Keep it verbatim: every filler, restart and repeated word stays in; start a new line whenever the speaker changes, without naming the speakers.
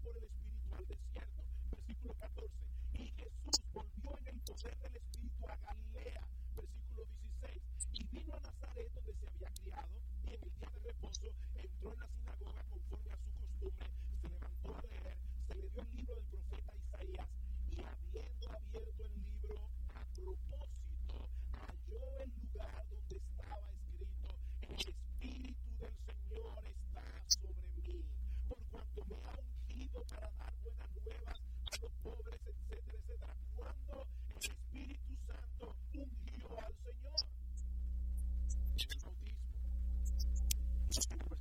por el Espíritu al desierto. Versículo catorce. Y Jesús volvió en el poder del Espíritu a Galilea. Versículo dieciséis. Y vino a Nazaret, donde se había criado, y en el día de reposo entró en la sinagoga conforme a su costumbre, se levantó a leer, se le dio el libro del profeta Isaías, y habiendo abierto el libro a propósito, halló el lugar donde estaba escrito: el Espíritu del Señor está sobre mí, por cuanto me ha ungido para dar buenas nuevas a los pobres, etcétera, etcétera. Cuando el Espíritu Santo ungió al Señor en el bautismo.